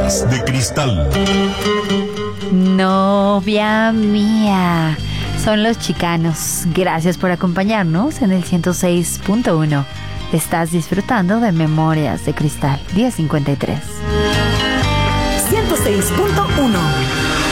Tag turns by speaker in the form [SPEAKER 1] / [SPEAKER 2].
[SPEAKER 1] Memorias de Cristal.
[SPEAKER 2] Novia mía, son los Chicanos. Gracias por acompañarnos en el 106.1. Estás disfrutando de Memorias de Cristal, 10:53.
[SPEAKER 3] 106.1